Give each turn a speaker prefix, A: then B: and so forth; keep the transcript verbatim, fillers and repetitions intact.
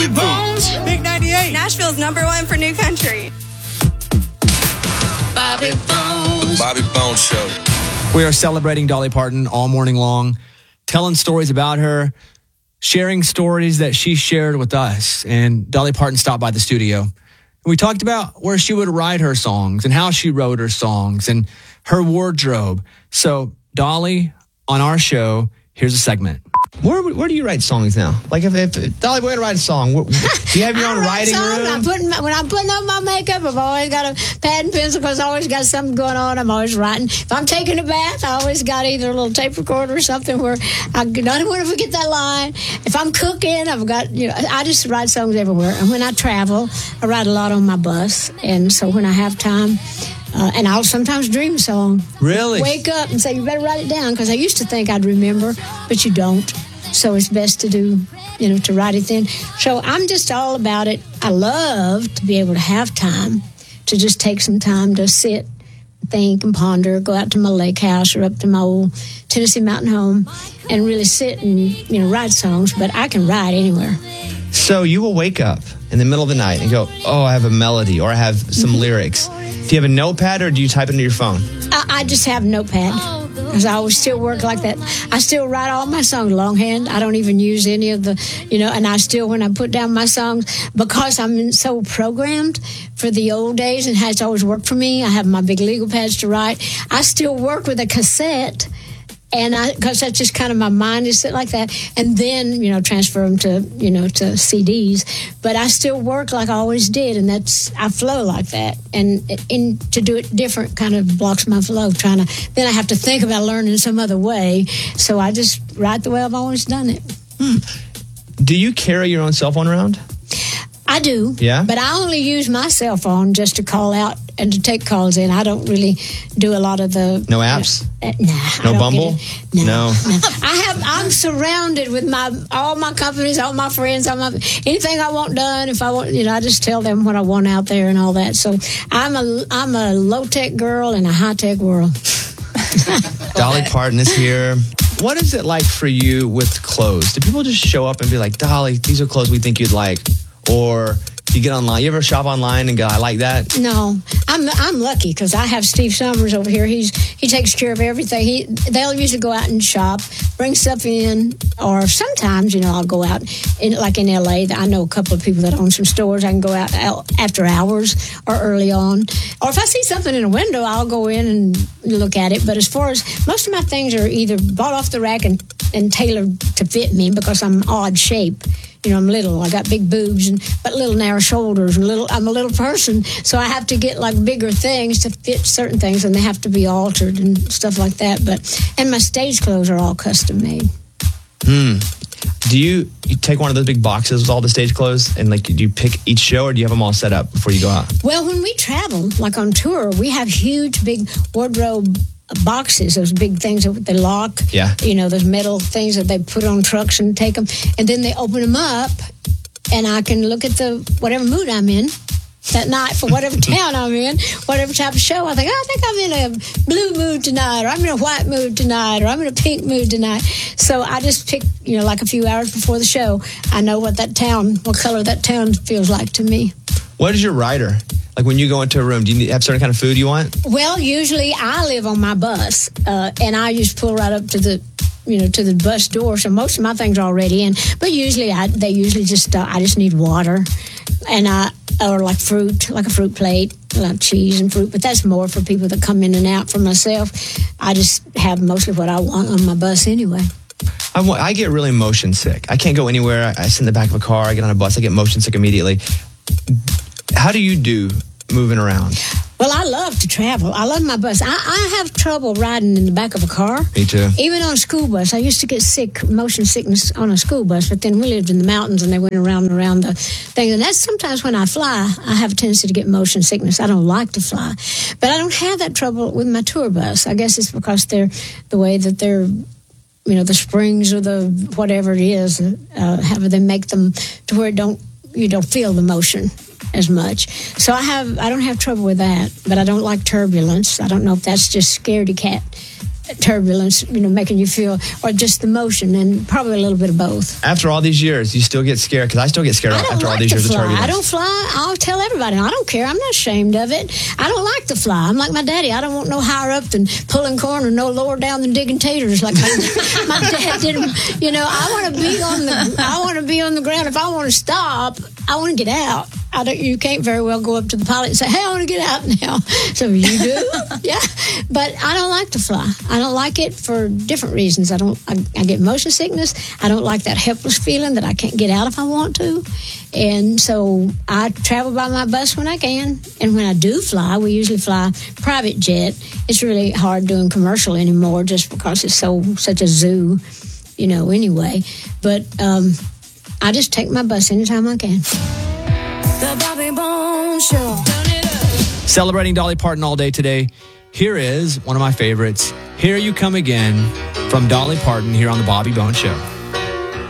A: Bobby Bones.
B: Big ninety-eight.
C: Nashville's number one for new country.
A: Bobby Bones.
D: Bobby Bones Show.
B: We are celebrating Dolly Parton all morning long, telling stories about her, sharing stories that she shared with us. And Dolly Parton stopped by the studio. We talked about where she would write her songs and how she wrote her songs and her wardrobe. So, Dolly, on our show, here's a segment.
E: Where where do you write songs now? Like, if, if Dolly, we're going to write a song. What, do you have your own writing
F: songs,
E: room?
F: I'm putting, when I'm putting on my makeup, I've always got a pad and pencil because I always got something going on. I'm always writing. If I'm taking a bath, I always got either a little tape recorder or something where I don't want to forget that line. If I'm cooking, I've got, you know, I just write songs everywhere. And when I travel, I write a lot on my bus. And so when I have time, Uh, and I'll sometimes dream a song.
E: Really?
F: Wake up and say, you better write it down, because I used to think I'd remember, but you don't. So it's best to do, you know, to write it then. So I'm just all about it. I love to be able to have time to just take some time to sit, think, and ponder, go out to my lake house or up to my old Tennessee mountain home and really sit and, you know, write songs. But I can write anywhere.
E: So you will wake up in the middle of the night and go, oh, I have a melody or I have some mm-hmm. lyrics. Do you have a notepad or do you type it into your phone?
F: I, I just have a notepad because I always still work like that. I still write all my songs longhand. I don't even use any of the, you know, and I still, when I put down my songs, because I'm so programmed for the old days and has always worked for me, I have my big legal pads to write. I still work with a cassette. And I, because that's just kind of my mind is set like that, and then you know transfer them to you know to C Ds. But I still work like I always did, and that's I flow like that. And in to do it different kind of blocks my flow. Trying to then I have to think about learning some other way. So I just write the way I've always done it.
E: Hmm. Do you carry your own cell phone around?
F: I do.
E: Yeah.
F: But I only use my cell phone just to call out and to take calls in. I don't really do a lot of the...
E: No apps?
F: Uh, nah.
E: No Bumble?
F: No,
E: no.
F: No. I have, I'm surrounded with my all my companies, all my friends, all my, anything I want done. If I want, you know, I just tell them what I want out there and all that. So I'm a, I'm a low-tech girl in a high-tech world.
E: Dolly Parton is here. What is it like for you with clothes? Do people just show up and be like, Dolly, these are clothes we think you'd like? Or you get online. You ever shop online and go, I like that?
F: No. I'm I'm lucky because I have Steve Summers over here. He's He takes care of everything. He They'll usually go out and shop, bring stuff in, or sometimes, you know, I'll go out, in, like in L A. I know a couple of people that own some stores. I can go out after hours or early on. Or if I see something in a window, I'll go in and look at it. But as far as, most of my things are either bought off the rack and, and tailored to fit me because I'm odd shape. You know, I'm little. I got big boobs and but little narrow shoulders. And little. I'm a little person, so I have to get like bigger things to fit certain things, and they have to be altered and stuff like that. But and my stage clothes are all custom made.
E: Hmm. Do you you take one of those big boxes with all the stage clothes and like do you pick each show, or do you have them all set up before you go out?
F: Well, when we travel, like on tour, we have huge big wardrobe boxes, those big things that they lock,
E: yeah.
F: you know, those metal things that they put on trucks and take them, and then they open them up, and I can look at the whatever mood I'm in that night for whatever town I'm in, whatever type of show. I think, oh, I think I'm in a blue mood tonight, or I'm in a white mood tonight, or I'm in a pink mood tonight. So I just pick, you know, like a few hours before the show, I know what that town, what color that town feels like to me.
E: What is your rider? Like when you go into a room, do you have certain kind of food you want?
F: Well, usually I live on my bus, uh, and I just pull right up to the, you know, to the bus door. So most of my things are already in. But usually, I they usually just uh, I just need water, and I or like fruit, like a fruit plate, like cheese and fruit. But that's more for people that come in and out. For myself, I just have mostly what I want on my bus anyway.
E: I, I get really motion sick. I can't go anywhere. I sit in the back of a car. I get on a bus. I get motion sick immediately. How do you do moving around?
F: Well, I love to travel. I love my bus. I, I have trouble riding in the back of a car.
E: Me too.
F: Even on a school bus. I used to get sick, motion sickness on a school bus, but then we lived in the mountains and they went around and around the thing. And that's sometimes when I fly, I have a tendency to get motion sickness. I don't like to fly. But I don't have that trouble with my tour bus. I guess it's because they're the way that they're, you know, the springs or the whatever it is, uh, how they make them to where it don't you don't feel the motion as much. So I have I don't have trouble with that, but I don't like turbulence. I don't know if that's just scaredy cat turbulence, you know, making you feel, or just the motion, and probably a little bit of both.
E: After all these years, you still get scared? Because I still get scared
F: I don't
E: after
F: like
E: all these
F: to
E: years
F: fly.
E: of turbulence.
F: I don't fly. I'll tell everybody. I don't care. I'm not ashamed of it. I don't like to fly. I'm like my daddy. I don't want no higher up than pulling corn or no lower down than digging taters like my, my dad did. You know, I want to be on the. I want to be on the ground. If I want to stop, I want to get out. I don't. You can't very well go up to the pilot and say, "Hey, I want to get out now." So you do, yeah. But I don't like to fly. I don't like it for different reasons. I don't. I, I get motion sickness. I don't like that helpless feeling that I can't get out if I want to, and so I travel by my bus when I can. And when I do fly, we usually fly private jet. It's really hard doing commercial anymore, just because it's so such a zoo, you know. Anyway, but um, I just take my bus anytime I can.
C: The Bobby Bones Show.
B: Celebrating Dolly Parton all day today. Here is one of my favorites. Here You Come Again from Dolly Parton here on the Bobby Bones Show.